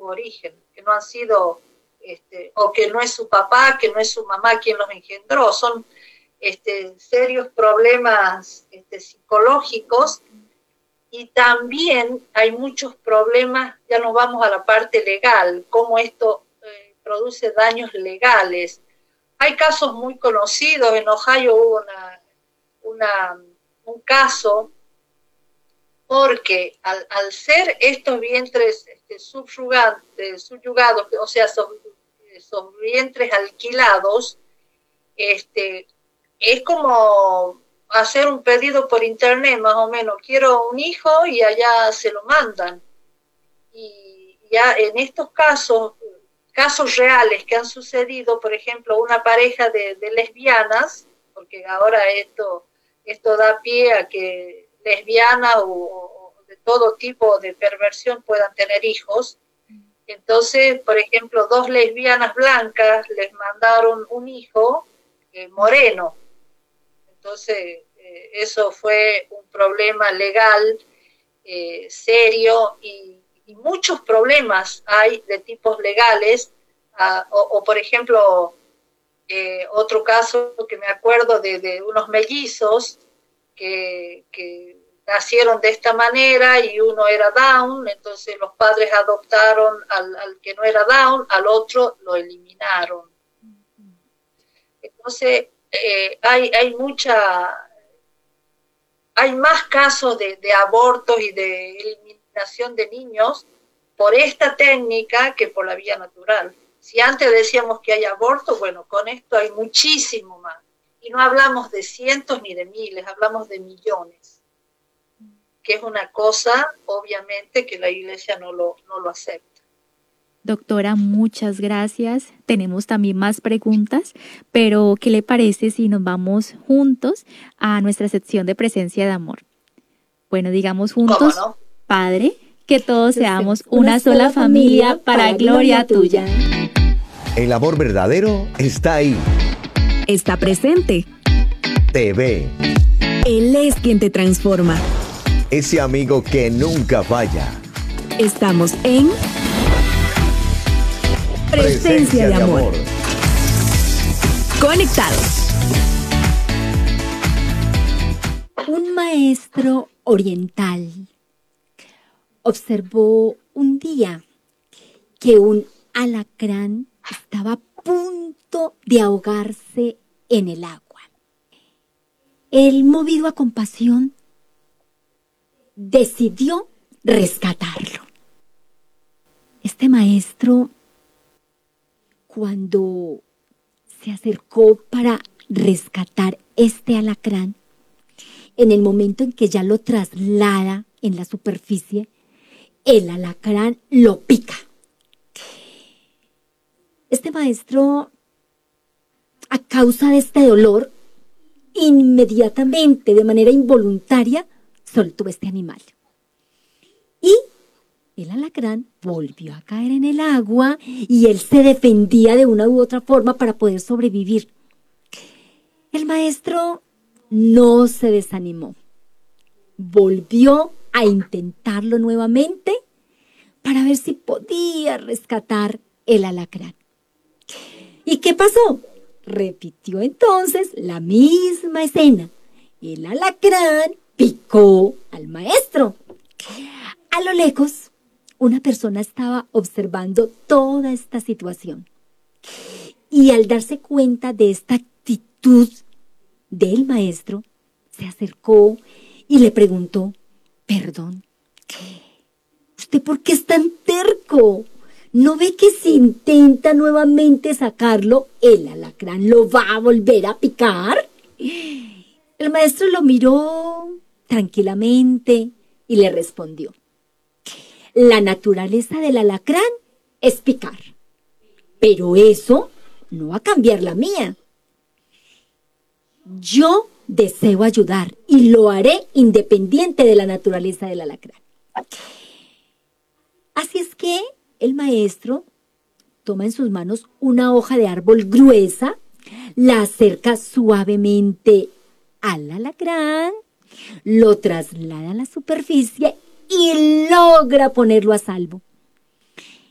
origen, que no han sido, o que no es su papá, que no es su mamá quien los engendró. Son serios problemas psicológicos, y también hay muchos problemas, ya nos vamos a la parte legal, cómo esto produce daños legales. Hay casos muy conocidos, en Ohio hubo un caso, porque al ser estos vientres subyugados, o sea, esos vientres alquilados, es como hacer un pedido por internet, más o menos. Quiero un hijo y allá se lo mandan. Y ya en estos casos reales que han sucedido, por ejemplo, una pareja de lesbianas, porque ahora esto da pie a que lesbianas o de todo tipo de perversión puedan tener hijos. Entonces, por ejemplo, 2 lesbianas blancas les mandaron un hijo moreno. Entonces, eso fue un problema legal serio, y muchos problemas hay de tipos legales, o por ejemplo, otro caso que me acuerdo de unos mellizos que nacieron de esta manera y uno era Down, entonces los padres adoptaron al que no era Down, al otro lo eliminaron. Entonces, hay más casos de abortos y de eliminación de niños por esta técnica que por la vía natural. Si antes decíamos que hay abortos, bueno, con esto hay muchísimo más. Y no hablamos de cientos ni de miles, hablamos de millones, que es una cosa, obviamente, que la Iglesia no lo acepta. Doctora, muchas gracias. Tenemos también más preguntas, pero ¿qué le parece si nos vamos juntos a nuestra sección de presencia de amor? Bueno, digamos juntos, ¿cómo no? Padre, que todos seamos una sola familia para gloria tuya. El amor verdadero está ahí. Está presente. Te ve. Él es quien te transforma. Ese amigo que nunca falla. Estamos en Presencia de amor. Conectados. Un maestro oriental observó un día que un alacrán estaba a punto de ahogarse en el agua. Él, movido a compasión, decidió rescatarlo. Este maestro, cuando se acercó para rescatar este alacrán, en el momento en que ya lo traslada en la superficie, el alacrán lo pica. Este maestro, a causa de este dolor, inmediatamente, de manera involuntaria, soltó este animal. Y el alacrán volvió a caer en el agua y él se defendía de una u otra forma para poder sobrevivir. El maestro no se desanimó. Volvió a intentarlo nuevamente para ver si podía rescatar el alacrán. ¿Y qué pasó? Repitió entonces la misma escena. El alacrán picó al maestro. A lo lejos, una persona estaba observando toda esta situación. Y al darse cuenta de esta actitud del maestro, se acercó y le preguntó: perdón, ¿usted por qué es tan terco? ¿No ve que si intenta nuevamente sacarlo, el alacrán lo va a volver a picar? El maestro lo miró tranquilamente y le respondió: la naturaleza del alacrán es picar, pero eso no va a cambiar la mía. Yo deseo ayudar y lo haré independiente de la naturaleza del alacrán. Así es que el maestro toma en sus manos una hoja de árbol gruesa, la acerca suavemente al alacrán, lo traslada a la superficie y logra ponerlo a salvo.